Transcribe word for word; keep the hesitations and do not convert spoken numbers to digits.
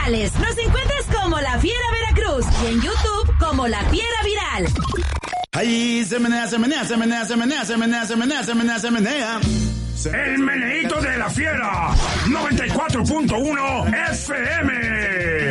sociales. Nos encuentras como La Fiera Veracruz y en YouTube como La Fiera Viral. Ahí se menea, se menea, se menea, se menea, se menea, se menea, se menea, se menea. El meneíto de la Fiera, noventa y cuatro punto uno F M.